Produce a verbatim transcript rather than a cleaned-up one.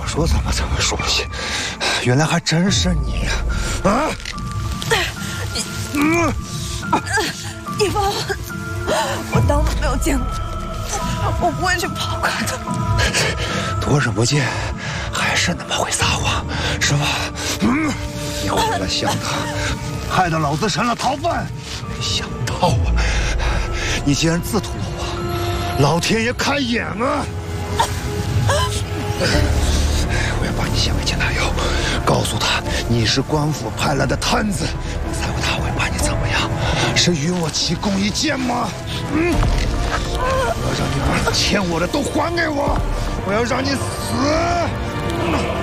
说怎么这么熟悉，原来还真是你呀！啊！ 你，嗯，一峰，我当没有见过，我不会去抛开的。 多日不见，还是那么会撒谎，是吧？嗯，你为了想他，害得老子成了逃犯。没想到啊，你竟然自投罗网，老天爷开眼啊！我要把你献给钱大友，告诉他你是官府派来的探子，你猜过他会把你怎么样？是与我齐共一剑吗？嗯，我要让你把欠我的都还给我，我要让你死！